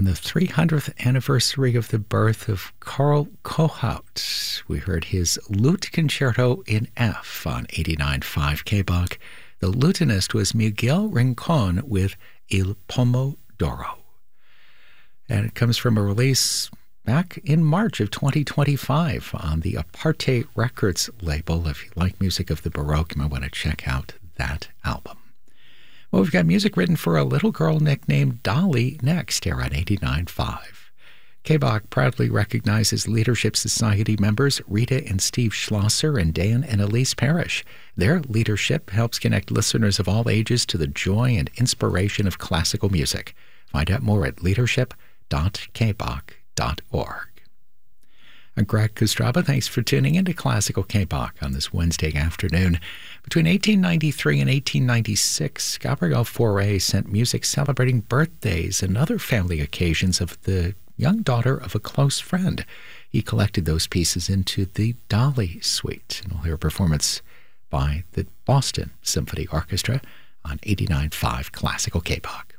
on the 300th anniversary of the birth of Karl Kohaut. We heard his Lute Concerto in F on 89.5 KBOK. The lutenist was Miguel Rincon with Il Pomodoro. And it comes from a release back in March of 2025 on the Aparte Records label. If you like music of the Baroque, you might want to check out that album. Well, we've got music written for a little girl nicknamed Dolly next here on 89.5. KBOK proudly recognizes Leadership Society members Rita and Steve Schlosser and Dan and Elise Parrish. Their leadership helps connect listeners of all ages to the joy and inspiration of classical music. Find out more at leadership.kbok.org. I'm Greg Kostraba. Thanks for tuning into Classical KBOK on this Wednesday afternoon. Between 1893 and 1896, Gabriel Fauré sent music celebrating birthdays and other family occasions of the young daughter of a close friend. He collected those pieces into the Dolly Suite. And we'll hear a performance by the Boston Symphony Orchestra on 89.5 Classical KBOK.